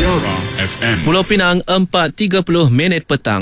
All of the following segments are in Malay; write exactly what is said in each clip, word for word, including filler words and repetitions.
Siara F M. Pulau Pinang, empat tiga puluh minit petang.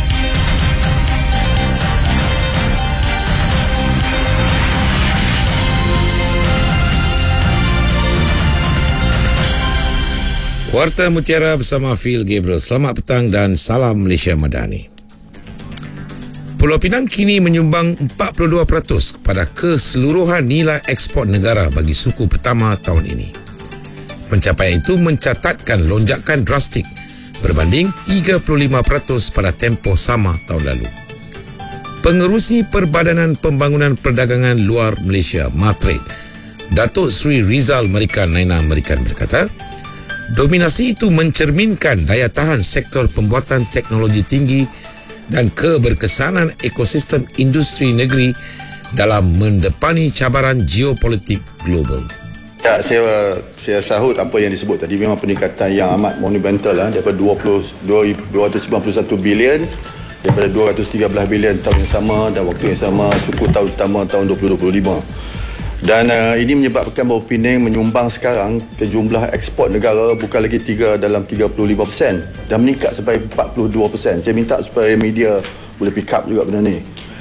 Warta Mutiara bersama Phil Gabriel. Selamat petang dan salam Malaysia Madani. Pulau Pinang kini menyumbang empat puluh dua peratus kepada keseluruhan nilai ekspor negara bagi suku pertama tahun ini. Pencapaian itu mencatatkan lonjakan drastik berbanding tiga puluh lima peratus pada tempoh sama tahun lalu. Pengerusi Perbadanan Pembangunan Perdagangan Luar Malaysia, Matrade, Datuk Seri Rizal Marikan Naina Marikan berkata, dominasi itu mencerminkan daya tahan sektor pembuatan teknologi tinggi dan keberkesanan ekosistem industri negeri dalam mendepani cabaran geopolitik global. Ya, saya saya sahut apa yang disebut tadi. Memang peningkatan yang amat monumental lah, daripada dua ratus sembilan puluh satu bilion daripada dua ratus tiga belas bilion tahun yang sama dan waktu yang sama suku tahun utama tahun dua ribu dua puluh lima. Dan uh, ini menyebabkan bahawa Penang menyumbang sekarang ke jumlah ekspor negara bukan lagi tiga dalam tiga puluh lima peratus dan meningkat sampai empat puluh dua peratus. Saya minta supaya media boleh pick up juga benda ni.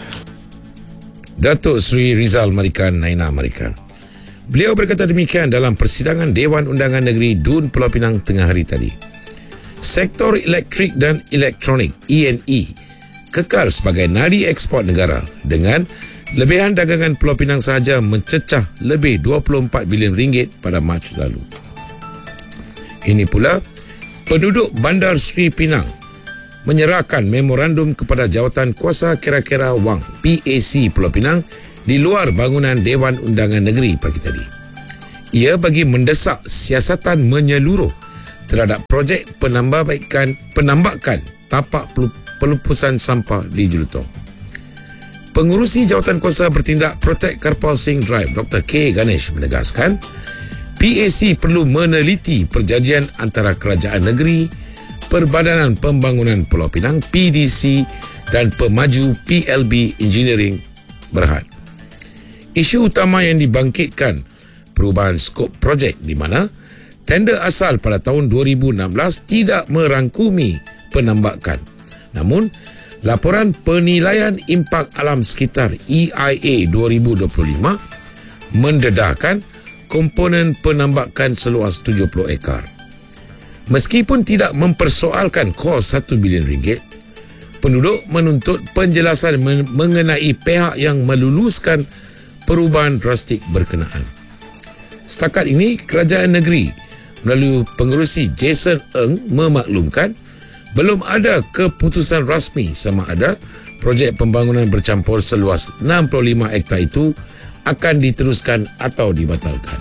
Datuk Seri Rizal Marikan Naina Marikan. Beliau berkata demikian dalam persidangan Dewan Undangan Negeri Dun Pulau Pinang tengah hari tadi. Sektor elektrik dan elektronik E and E kekal sebagai nadi ekspor negara dengan lebihan dagangan Pulau Pinang sahaja mencecah lebih dua puluh empat bilion ringgit pada Mac lalu. Ini pula, penduduk Bandar Seri Pinang menyerahkan memorandum kepada Jawatan Kuasa Kira-Kira Wang P A C Pulau Pinang di luar bangunan Dewan Undangan Negeri pagi tadi. Ia bagi mendesak siasatan menyeluruh terhadap projek penambahbaikan penambakan tapak pelupusan sampah di Jelutong. Pengurusi Jawatan Kuasa Bertindak Protect Karpal Singh Drive, Doktor K. Ganesh menegaskan, P A C perlu meneliti perjanjian antara kerajaan negeri, Perbadanan Pembangunan Pulau Pinang P D C dan pemaju P L B Engineering Berhad. Isu utama yang dibangkitkan perubahan skop projek di mana tender asal pada tahun dua ribu enam belas tidak merangkumi penambakan. Namun, laporan penilaian impak alam sekitar E I A dua ribu dua puluh lima mendedahkan komponen penambakan seluas tujuh puluh ekar. Meskipun tidak mempersoalkan kos satu bilion ringgit, penduduk menuntut penjelasan mengenai pihak yang meluluskan perubahan drastik berkenaan. Setakat ini, kerajaan negeri melalui pengerusi Jason Ng memaklumkan belum ada keputusan rasmi sama ada projek pembangunan bercampur seluas enam puluh lima hektar itu akan diteruskan atau dibatalkan.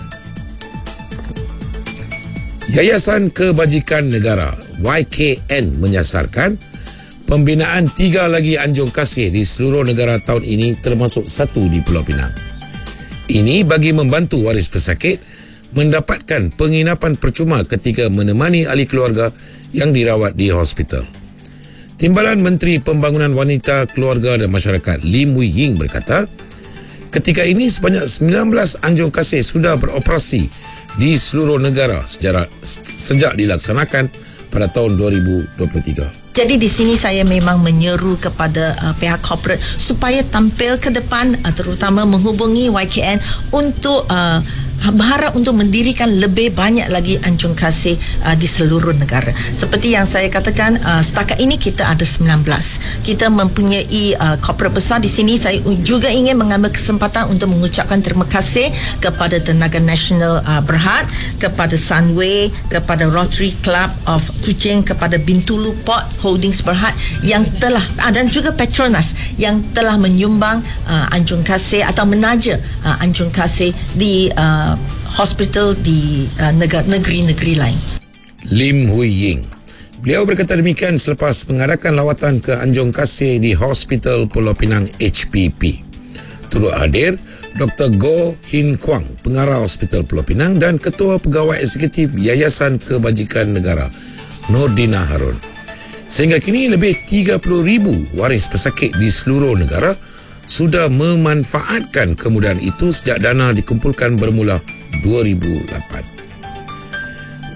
Yayasan Kebajikan Negara Y K N menyasarkan pembinaan tiga lagi anjung kasih di seluruh negara tahun ini termasuk satu di Pulau Pinang. Ini bagi membantu waris pesakit mendapatkan penginapan percuma ketika menemani ahli keluarga yang dirawat di hospital. Timbalan Menteri Pembangunan Wanita, Keluarga dan Masyarakat Lim Hui Ying berkata, ketika ini sebanyak sembilan belas anjung kasih sudah beroperasi di seluruh negara sejak, sejak dilaksanakan pada tahun dua ribu dua puluh tiga. Jadi di sini saya memang menyeru kepada uh, pihak korporat supaya tampil ke depan, uh, terutama menghubungi Y K N untuk uh, berharap untuk mendirikan lebih banyak lagi anjung kasih uh, di seluruh negara. Seperti yang saya katakan, uh, setakat ini kita ada sembilan belas. Kita mempunyai uh, korporat besar di sini. Saya juga ingin mengambil kesempatan untuk mengucapkan terima kasih kepada Tenaga Nasional uh, Berhad, kepada Sunway, kepada Rotary Club of Kuching, kepada Bintulu Port Holdings Berhad yang telah uh, dan juga Petronas yang telah menyumbang uh, anjung kasih atau menaja uh, anjung kasih di uh, hospital di uh, negeri-negeri lain. Lim Hui Ying. Beliau berkata demikian selepas mengadakan lawatan ke anjung kasih di Hospital Pulau Pinang H P P. Turut hadir Doktor Goh Hin Kwang, pengarah Hospital Pulau Pinang dan Ketua Pegawai Eksekutif Yayasan Kebajikan Negara, Nordina Harun. Sehingga kini lebih tiga puluh ribu waris pesakit di seluruh negara sudah memanfaatkan kemudahan itu sejak dana dikumpulkan bermula dua ribu lapan.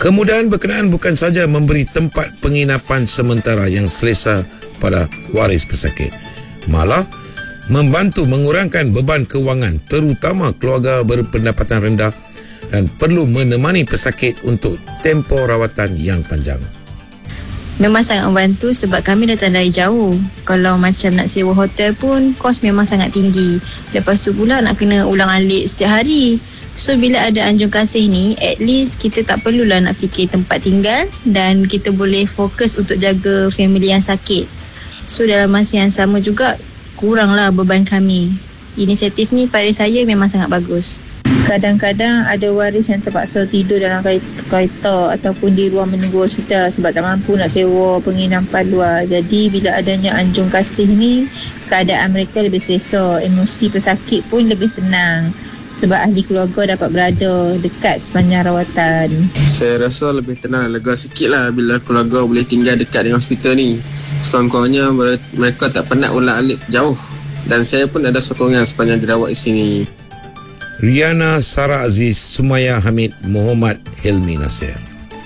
Kemudahan berkenaan bukan sahaja memberi tempat penginapan sementara yang selesa pada waris pesakit, malah membantu mengurangkan beban kewangan terutama keluarga berpendapatan rendah dan perlu menemani pesakit untuk tempoh rawatan yang panjang. Memang sangat membantu sebab kami datang dari jauh. Kalau macam nak sewa hotel pun kos memang sangat tinggi. Lepas tu pula nak kena ulang alik setiap hari. So bila ada Anjung Kasih ni, at least kita tak perlulah nak fikir tempat tinggal dan kita boleh fokus untuk jaga family yang sakit. So dalam masa yang sama juga kuranglah beban kami. Inisiatif ni pada saya memang sangat bagus. Kadang-kadang ada waris yang terpaksa tidur dalam kereta ataupun di ruang menunggu hospital sebab tak mampu nak sewa penginapan luar. Jadi bila adanya Anjung Kasih ni, keadaan mereka lebih selesa, emosi pesakit pun lebih tenang sebab ahli keluarga dapat berada dekat sepanjang rawatan. Saya rasa lebih tenang, lega sikit lah bila keluarga boleh tinggal dekat dengan hospital ni. Sekurang-kurangnya mereka tak penat ulang-alik jauh dan saya pun ada sokongan sepanjang dirawat di sini. Riana Sarah Aziz, Sumaya Hamid, Muhammad Hilmi Nasir.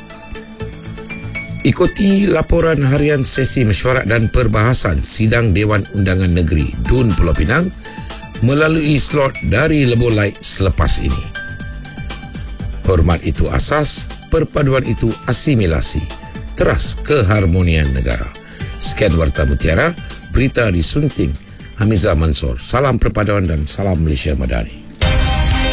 Ikuti laporan harian sesi mesyuarat dan perbahasan Sidang Dewan Undangan Negeri D U N Pulau Pinang melalui slot dari Lebuh Light selepas ini. Hormat itu asas, perpaduan itu asimilasi, teras keharmonian negara. Sekian Warta Mutiara, berita disunting Hamizah Mansor. Salam perpaduan dan salam Malaysia Madani.